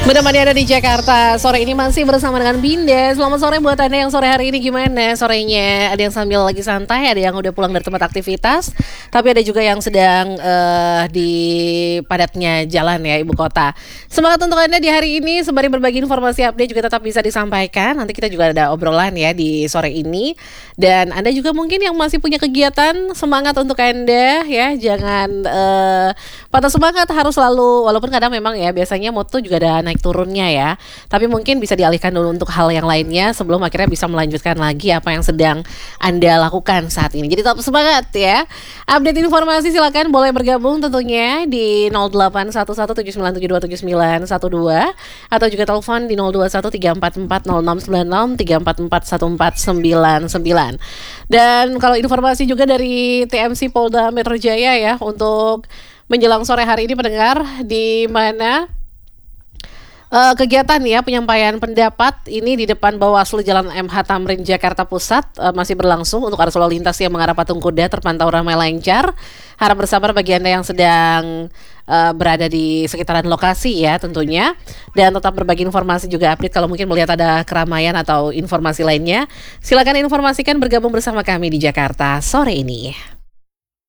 Menemani Anda di Jakarta sore ini masih bersama dengan Binda. Selamat sore buat Anda yang sore hari ini gimana sorenya? Ada yang sambil lagi santai, ada yang udah pulang dari tempat aktivitas, tapi ada juga yang sedang di padatnya jalan ya ibu kota. Semangat untuk Anda di hari ini, sembari berbagi informasi update juga tetap bisa disampaikan. Nanti kita juga ada obrolan ya di sore ini. Dan Anda juga mungkin yang masih punya kegiatan, semangat untuk Anda ya. Jangan patah semangat, harus selalu, walaupun kadang memang ya biasanya mood tuh juga ada naik turunnya ya. Tapi mungkin bisa dialihkan dulu untuk hal yang lainnya sebelum akhirnya bisa melanjutkan lagi apa yang sedang Anda lakukan saat ini. Jadi tetap semangat ya. Update informasi silakan boleh bergabung tentunya di 081179727912 atau juga telepon di 0213440696 3441499. Dan kalau informasi juga dari TMC Polda Metro Jaya ya untuk menjelang sore hari ini pendengar, di mana kegiatan ya penyampaian pendapat ini di depan Bawaslu Jalan MH Tamrin Jakarta Pusat masih berlangsung. Untuk arus lalu lintas yang mengarah Patung Kuda terpantau ramai lancar. Harap bersabar bagi Anda yang sedang berada di sekitaran lokasi ya tentunya, dan tetap berbagi informasi juga update kalau mungkin melihat ada keramaian atau informasi lainnya. Silakan informasikan, bergabung bersama kami di Jakarta sore ini.